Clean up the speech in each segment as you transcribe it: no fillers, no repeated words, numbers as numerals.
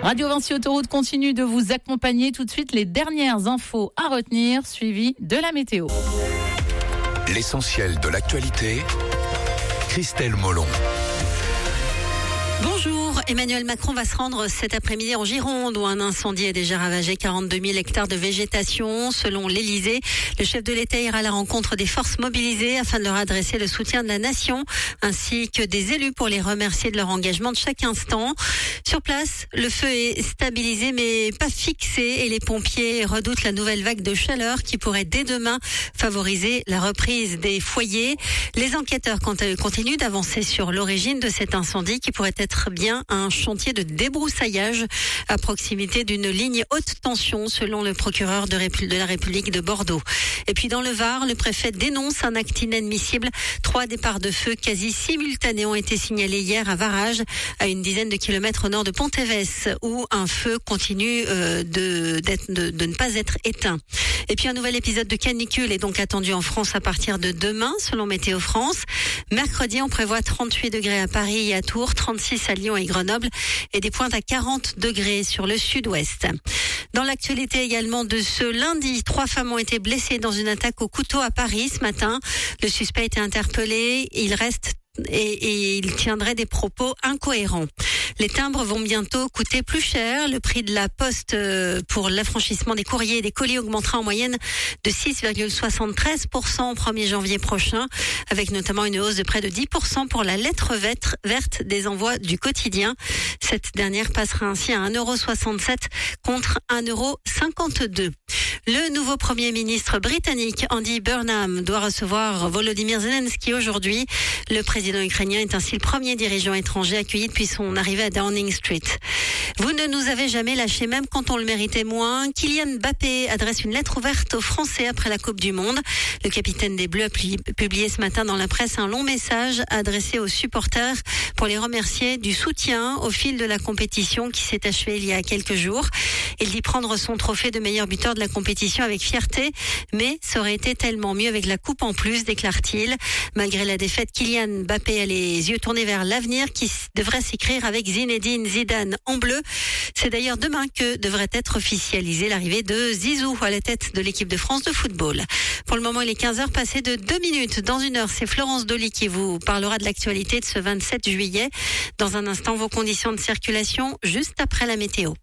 Radio Vinci Autoroute continue de vous accompagner. Tout de suite, les dernières infos à retenir, suivies de la météo. L'essentiel de l'actualité, Christelle Molon. Bonjour, Emmanuel Macron va se rendre cet après-midi en Gironde où un incendie a déjà ravagé 42 000 hectares de végétation. Selon l'Élysée, le chef de l'État ira à la rencontre des forces mobilisées afin de leur adresser le soutien de la nation ainsi que des élus pour les remercier de leur engagement de chaque instant. Sur place, le feu est stabilisé mais pas fixé et les pompiers redoutent la nouvelle vague de chaleur qui pourrait dès demain favoriser la reprise des foyers. Les enquêteurs continuent d'avancer sur l'origine de cet incendie qui pourrait être bien un chantier de débroussaillage à proximité d'une ligne haute tension selon le procureur de la République de Bordeaux. Et puis dans le Var, le préfet dénonce un acte inadmissible. 3 départs de feu quasi simultanés ont été signalés hier à Varage, à une dizaine de kilomètres au nord de Pontévès, où un feu continue de ne pas être éteint. Et puis un nouvel épisode de canicule est donc attendu en France à partir de demain, selon Météo France. Mercredi, on prévoit 38 degrés à Paris et à Tours, 36 à Lyon et Grenoble et des pointes à 40 degrés sur le sud-ouest. Dans l'actualité également de ce lundi, 3 femmes ont été blessées dans une attaque au couteau à Paris ce matin. Le suspect a été interpellé. Il reste et il tiendrait des propos incohérents. Les timbres vont bientôt coûter plus cher. Le prix de la poste pour l'affranchissement des courriers et des colis augmentera en moyenne de 6,73% au 1er janvier prochain, avec notamment une hausse de près de 10% pour la lettre verte des envois du quotidien. Cette dernière passera ainsi à 1,67€ contre 1,52€. Le nouveau Premier ministre britannique, Andy Burnham, doit recevoir Volodymyr Zelensky aujourd'hui. Le président ukrainien est ainsi le premier dirigeant étranger accueilli depuis son arrivée à Downing Street. Vous ne nous avez jamais lâchés, même quand on le méritait moins. Kylian Mbappé adresse une lettre ouverte aux Français après la Coupe du Monde. Le capitaine des Bleus a publié ce matin dans la presse un long message adressé aux supporters pour les remercier du soutien au fil de la compétition qui s'est achevée il y a quelques jours. Il dit prendre son trophée de meilleur buteur de la compétition avec fierté, mais ça aurait été tellement mieux avec la coupe en plus, déclare-t-il. Malgré la défaite, Kylian Mbappé a les yeux tournés vers l'avenir qui devrait s'écrire avec Zinedine Zidane en bleu. C'est d'ailleurs demain que devrait être officialisée l'arrivée de Zizou à la tête de l'équipe de France de football. Pour le moment, il est 15h passé de 2 minutes. Dans une heure, c'est Florence Dolly qui vous parlera de l'actualité de ce 27 juillet. Dans un instant, vos conditions de circulation juste après la météo.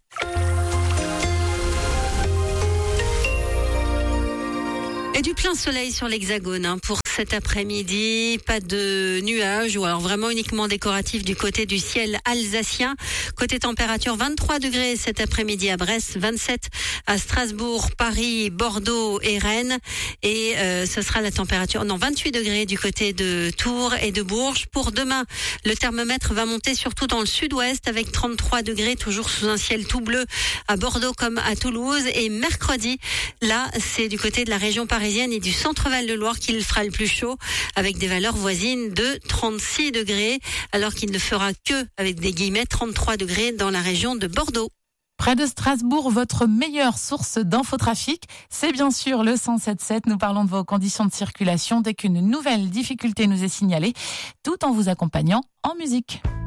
Et du plein soleil sur l'Hexagone pour cet après-midi. Pas de nuages ou alors vraiment uniquement décoratif du côté du ciel alsacien. Côté température, 23 degrés cet après-midi à Brest, 27 à Strasbourg, Paris, Bordeaux et Rennes. Et ce sera la température, 28 degrés du côté de Tours et de Bourges. Pour demain, le thermomètre va monter surtout dans le sud-ouest avec 33 degrés, toujours sous un ciel tout bleu à Bordeaux comme à Toulouse. Et mercredi, là, c'est du côté de la région parisienne et du centre-Val de Loire qu'il fera le plus chaud avec des valeurs voisines de 36 degrés alors qu'il ne fera que, avec des guillemets, 33 degrés dans la région de Bordeaux. Près de Strasbourg, votre meilleure source d'infotrafic, c'est bien sûr le 107.7. Nous parlons de vos conditions de circulation dès qu'une nouvelle difficulté nous est signalée, tout en vous accompagnant en musique.